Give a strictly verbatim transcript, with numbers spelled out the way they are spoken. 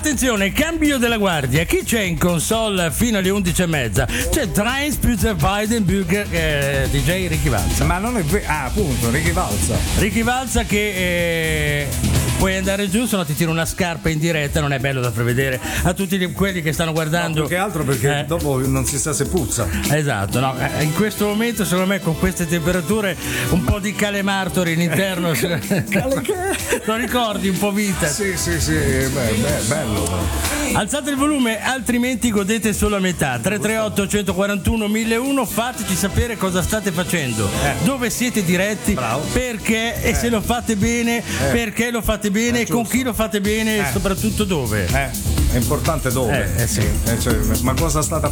Attenzione, cambio della guardia. Chi c'è in console fino alle undici e mezza? C'è Trains Peter Weidenburger, eh, D J Ricky Valsa. Ma non è vero. Ah, appunto, Ricky Valsa. Ricky Valsa che eh, puoi andare giù, se no ti tiro una scarpa in diretta, non è bello da prevedere a tutti quelli che stanno guardando. No, più che altro perché eh. dopo non si sa se puzza. Esatto, no. In questo momento secondo me con queste temperature un po' di calemartori all'interno. Lo ricordi un po' vita? Sì, sì, sì, beh, beh, bello. Alzate il volume, altrimenti godete solo a metà. tre tre otto uno quattro uno mille uno, fateci sapere cosa state facendo, eh. dove siete diretti, bravo. Perché eh. e se lo fate bene, eh. perché lo fate bene, eh, con chi lo fate bene eh. e soprattutto dove. Eh. È importante dove. Eh, eh sì. eh, cioè, ma cosa state